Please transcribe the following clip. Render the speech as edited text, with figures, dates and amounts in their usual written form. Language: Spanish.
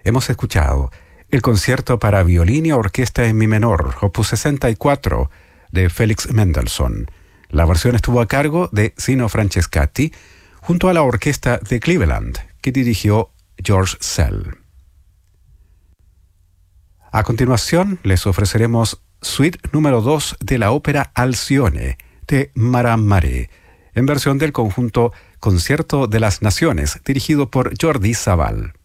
Hemos escuchado el concierto para violín y orquesta en mi menor, opus 64, de Félix Mendelssohn. La versión estuvo a cargo de Zino Francescatti, junto a la orquesta de Cleveland, que dirigió George Szell. A continuación, les ofreceremos Suite número 2 de la ópera Alcione, de Marat Maré, en versión del conjunto Concierto de las Naciones, dirigido por Jordi Savall.